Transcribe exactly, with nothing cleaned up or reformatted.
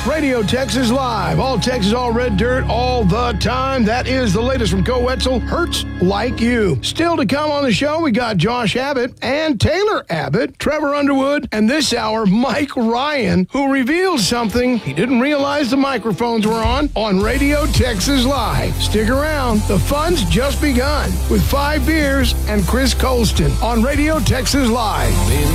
Radio Texas Live. All Texas, all red dirt, all the time. That is the latest from Co Wetzel. Hurts Like You. Still to come on the show, we got Josh Abbott and Taylor Abbott, Trevor Underwood, and this hour, Mike Ryan, who revealed something he didn't realize the microphones were on on Radio Texas Live. Stick around. The fun's just begun with Five Beers and Chris Colston on Radio Texas Live.